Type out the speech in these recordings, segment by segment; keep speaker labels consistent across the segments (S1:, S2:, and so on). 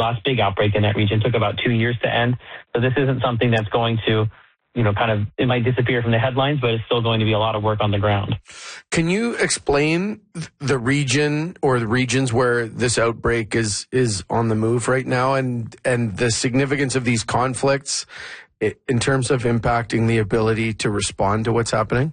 S1: last big outbreak in that region. It took about 2 years to end. So this isn't something that's going to, it might disappear from the headlines, but it's still going to be a lot of work on the ground.
S2: Can you explain the region or the regions where this outbreak is on the move right now, and the significance of these conflicts in terms of impacting the ability to respond to what's happening?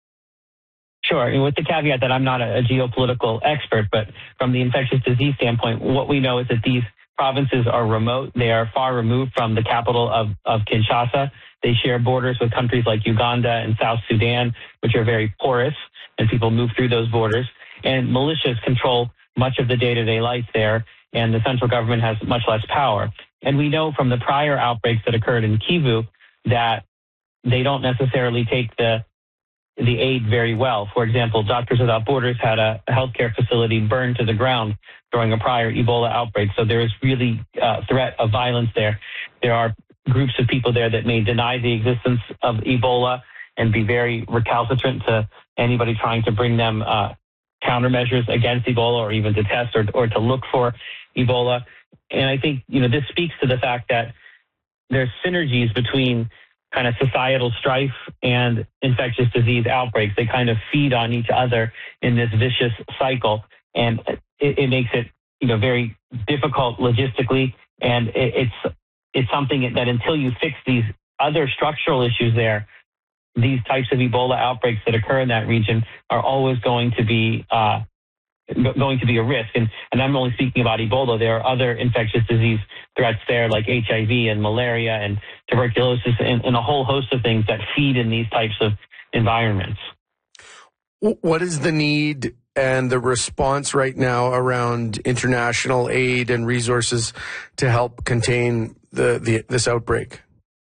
S1: Sure, and with the caveat that I'm not a geopolitical expert, but from the infectious disease standpoint, what we know is that these provinces are remote. They are far removed from the capital of Kinshasa. They share borders with countries like Uganda and South Sudan, which are very porous, and people move through those borders. And militias control much of the day-to-day life there, and the central government has much less power. And we know from the prior outbreaks that occurred in Kivu that they don't necessarily take the aid very well. For example, Doctors Without Borders had a healthcare facility burned to the ground during a prior Ebola outbreak. So there is really a threat of violence there. There are groups of people there that may deny the existence of Ebola and be very recalcitrant to anybody trying to bring them countermeasures against Ebola, or even to test or to look for Ebola. And I think, this speaks to the fact that there's synergies between kind of societal strife and infectious disease outbreaks. They kind of feed on each other in this vicious cycle, and it makes it, very difficult logistically. And it's something that until you fix these other structural issues there, these types of Ebola outbreaks that occur in that region are always going to be a risk. And I'm only speaking about Ebola. There are other infectious disease threats there, like HIV and malaria and tuberculosis and a whole host of things that feed in these types of environments.
S2: What is the need and the response right now around international aid and resources to help contain this outbreak?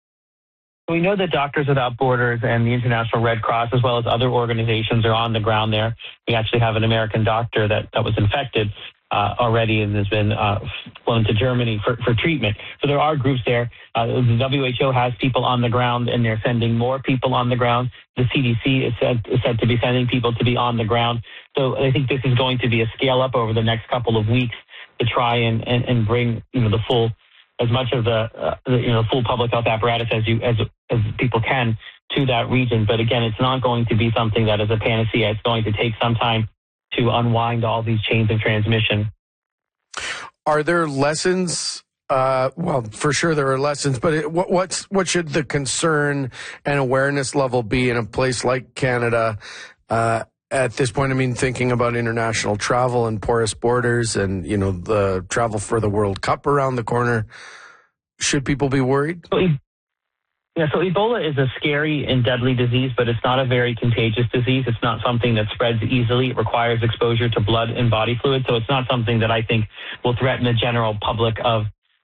S1: We know that Doctors Without Borders and the International Red Cross, as well as other organizations, are on the ground there. We actually have an American doctor that was infected already and has been flown to Germany for treatment. So there are groups there. The WHO has people on the ground, and they're sending more people on the ground. The CDC is said to be sending people to be on the ground. So I think this is going to be a scale up over the next couple of weeks to try and bring the full, as much of the full public health apparatus as people can to that region. But again, it's not going to be something that is a panacea. It's going to take some time to unwind all these chains of transmission.
S2: Are there lessons? Well, for sure there are lessons, but what should the concern and awareness level be in a place like Canada at this point? I mean, thinking about international travel and porous borders and, the travel for the World Cup around the corner, should people be worried?
S1: So Ebola is a scary and deadly disease, but it's not a very contagious disease. It's not something that spreads easily. It requires exposure to blood and body fluid, so it's not something that I think will threaten the general public of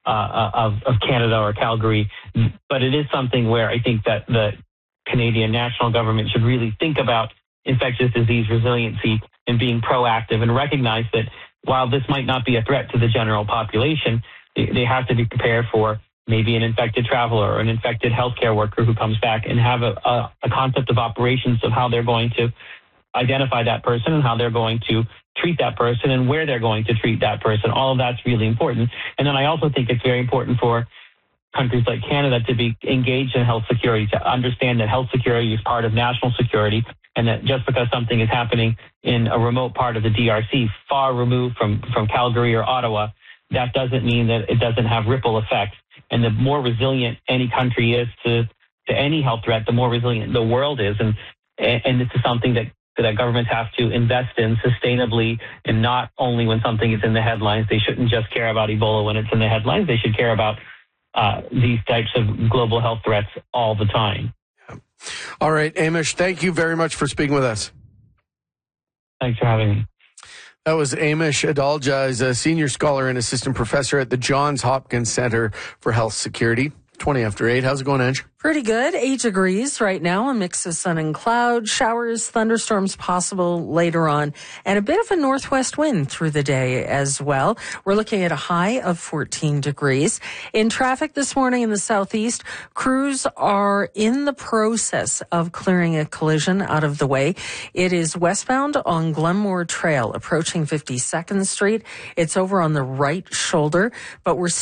S1: Canada or Calgary. But it is something where I think that the Canadian national government should really think about infectious disease resiliency and being proactive, and recognize that while this might not be a threat to the general population, they have to be prepared for maybe an infected traveler or an infected healthcare worker who comes back, and have a concept of operations of how they're going to identify that person and how they're going to treat that person and where they're going to treat that person. All of that's really important. And then I also think it's very important for countries like Canada to be engaged in health security, to understand that health security is part of national security, and that just because something is happening in a remote part of the DRC, far removed from Calgary or Ottawa, that doesn't mean that it doesn't have ripple effects. And the more resilient any country is to any health threat, the more resilient the world is. And this is something that governments have to invest in sustainably, and not only when something is in the headlines. They shouldn't just care about Ebola when it's in the headlines. They should care about these types of global health threats all the time.
S2: Yeah. All right, Amish, thank you very much for speaking with us.
S1: Thanks for having me.
S2: That was Amish Adalja, is a senior scholar and assistant professor at the Johns Hopkins Center for Health Security. 20 after 8. How's it going, Ange?
S3: Pretty good. 8 degrees right now, a mix of sun and cloud, showers, thunderstorms possible later on, and a bit of a northwest wind through the day as well. We're looking at a high of 14 degrees. In traffic this morning in the southeast, crews are in the process of clearing a collision out of the way. It is westbound on Glenmore Trail, approaching 52nd Street. It's over on the right shoulder, but we're